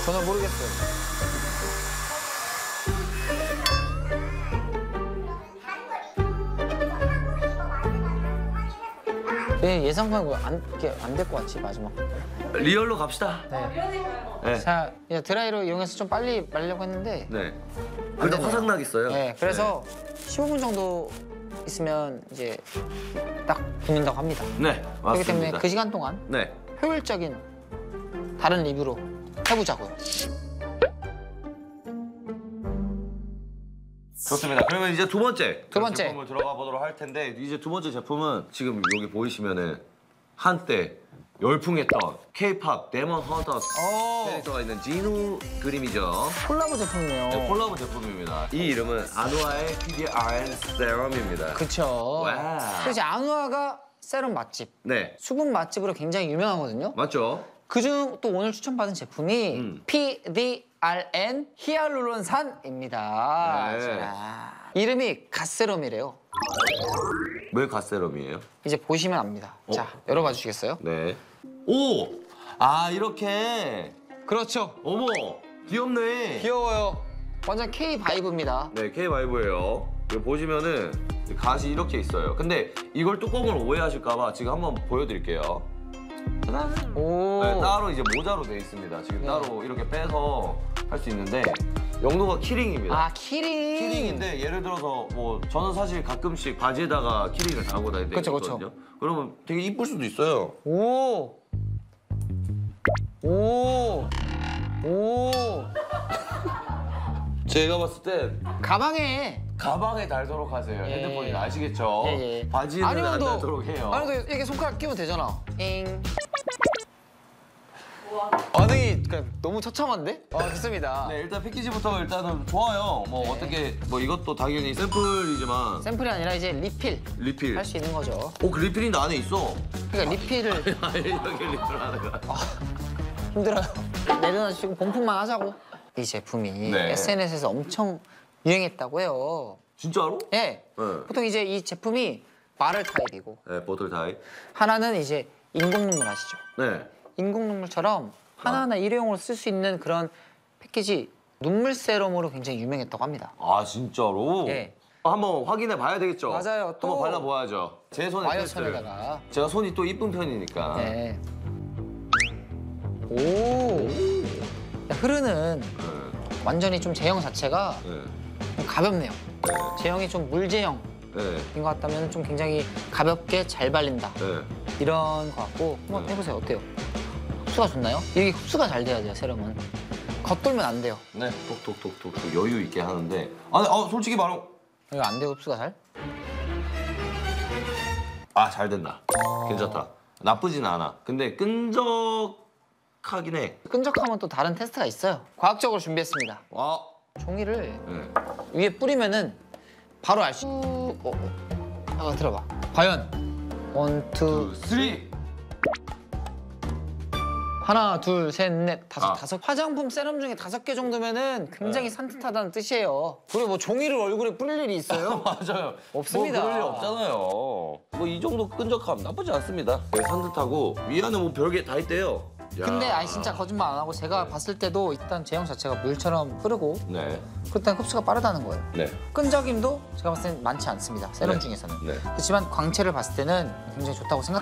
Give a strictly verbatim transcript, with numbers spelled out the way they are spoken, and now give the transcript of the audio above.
전혀 모르겠어요. 예, 예상보다 안될 것 같지 마지막. 리얼로 갑시다. 네. 네. 자, 이제 드라이로 이용해서 좀 빨리 말리려고 했는데. 네. 그래도 되네요. 화상 나겠어요. 네, 그래서 십오 분 정도 있으면 이제 딱 붙는다고 합니다. 네, 맞습니다. 그렇기 때문에 그 시간 동안 네. 효율적인 다른 리뷰로 해보자고요. 좋습니다. 그러면 이제 두 번째 두 번째. 제품을 들어가 보도록 할 텐데 이제 두 번째 제품은 지금 여기 보이시면은 한때 열풍했던 K-팝 데몬 헌터스 어, 캐릭터가 있는 진우 그림이죠. 콜라보 제품이네요. 네, 콜라보 제품입니다. 이 이름은 아누아의 피디알엔 세럼입니다. 그쵸. 와우. 그래서 이제 아누아가 세럼 맛집, 네, 수분 맛집으로 굉장히 유명하거든요. 맞죠? 그중 또 오늘 추천받은 제품이 음. 피디알엔 히알루론산입니다. 네. 자, 이름이 갓세럼이래요. 왜 갓세럼이에요? 이제 보시면 압니다. 어? 자, 열어봐 주시겠어요? 네. 오! 아, 이렇게. 그렇죠. 어머, 귀엽네. 귀여워요. 완전 K 바이브입니다. 네, K-바이브예요. 여기 보시면은 갓이 이렇게 있어요. 근데 이걸 뚜껑을 오해하실까봐 지금 한번 보여드릴게요. 짜잔! 오. 네, 따로 이제 모자로 돼 있습니다. 지금 네. 따로 이렇게 빼서 할 수 있는데 용도가 키링입니다. 아, 키링. 키링인데 예를 들어서 뭐 저는 사실 가끔씩 바지에다가 키링을 달고 다닐 때가 그쵸, 그쵸. 있거든요. 그러면 되게 이쁠 수도 있어요. 오. 오. 오. 제가 봤을 땐 가방에. 가방에 달도록 하세요. 예. 핸드폰이 아시겠죠? 예, 예. 바지에는 아니면 안 또- 달도록 해요. 아니도 이렇게 손가락 끼면 되잖아. 잉. 반응이 그냥 너무 처참한데? 아, 좋습니다. 네, 일단 패키지부터 일단은 좋아요. 뭐 네. 어떻게 뭐 이것도 당연히 샘플이지만 샘플이 아니라 이제 리필 리필. 할 수 있는 거죠. 오, 그 리필인데 안에 있어. 그러니까 리필을 아니, 이렇게 리필하는 거야. 힘들어요. 내려놔주시고 본품만 하자고. 이 제품이 네. 에스엔에스에서 엄청 유행했다고 해요. 진짜로? 예. 네. 보통 이제 이 제품이 마를 타입이고 네, 보틀 타입. 하나는 이제 인공 눈물 아시죠? 네. 인공 눈물처럼 하나하나 일회용으로 쓸 수 있는 그런 패키지 눈물 세럼으로 굉장히 유명했다고 합니다. 아, 진짜로? 예. 한번 확인해 봐야 되겠죠? 맞아요. 또 한번 발라보아야죠. 제 손에 와이어 테스트를. 천에다가. 제가 손이 또 이쁜 편이니까. 네. 오. 흐르는 네. 완전히 좀 제형 자체가 네. 좀 가볍네요. 네. 제형이 좀 물제형인 네. 것 같다면 좀 굉장히 가볍게 잘 발린다. 네. 이런 것 같고 한번 네. 해보세요. 어때요? 흡수가 좋나요? 이게 흡수가 잘 돼야 돼요, 세럼은. 겉돌면 안 돼요. 네. 톡톡톡톡 여유 있게 하는데. 아니, 어, 솔직히 말하면 이거 안 돼요, 흡수가 잘? 아, 잘 된다. 어. 괜찮다. 나쁘진 않아. 근데 끈적하긴 해. 끈적하면 또 다른 테스트가 있어요. 과학적으로 준비했습니다. 와. 종이를 네. 위에 뿌리면은 바로 알 수. 어, 어. 잠깐 들어봐. 과연 원, 투, 쓰리. 하나, 둘, 셋, 넷, 다섯, 아. 다섯. 화장품 세럼 중에 다섯 개 정도면은 굉장히 네. 산뜻하다는 뜻이에요. 그리고 뭐 종이를 얼굴에 뿌릴 일이 있어요? 맞아요. 없습니다. 뭐 그럴 일 없잖아요. 뭐 이 정도 끈적함 나쁘지 않습니다. 되게 산뜻하고 위 안에 뭐 별게 다 있대요. 야. 근데 아니 진짜 거짓말 안 하고 제가 봤을 때도 일단 제형 자체가 물처럼 흐르고 네. 그렇다면 흡수가 빠르다는 거예요. 네. 끈적임도 제가 봤을 땐 많지 않습니다. 세럼 네. 중에서는. 네. 그렇지만 광채를 봤을 때는 굉장히 좋다고 생각.